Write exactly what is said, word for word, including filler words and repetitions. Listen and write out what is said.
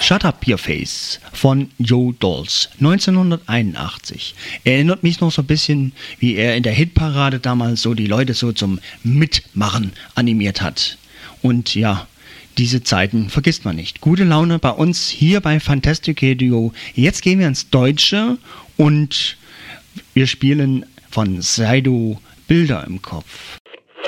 Shut Up Your Face von Joe Dolls, neunzehnhunderteinundachtzig. Erinnert mich noch so ein bisschen, wie er in der Hitparade damals so die Leute so zum Mitmachen animiert hat. Und ja, diese Zeiten vergisst man nicht. Gute Laune bei uns hier bei Fantastic Radio. Jetzt gehen wir ins Deutsche und wir spielen von Saido Bilder im Kopf.